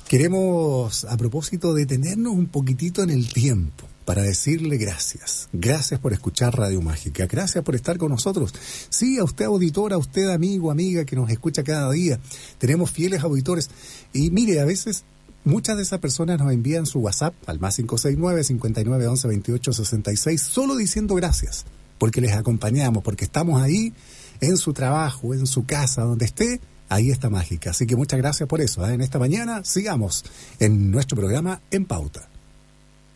Queremos, a propósito, detenernos un poquitito en el tiempo para decirle gracias. Gracias por escuchar Radio Mágica. Gracias por estar con nosotros. Sí, a usted auditor, a usted amigo, amiga que nos escucha cada día. Tenemos fieles auditores. Y mire, a veces muchas de esas personas nos envían su WhatsApp al más 569-5911-2866 solo diciendo gracias. Porque les acompañamos, porque estamos ahí en su trabajo, en su casa, donde esté. Ahí está Mágica. Así que muchas gracias por eso. En esta mañana sigamos en nuestro programa En Pauta.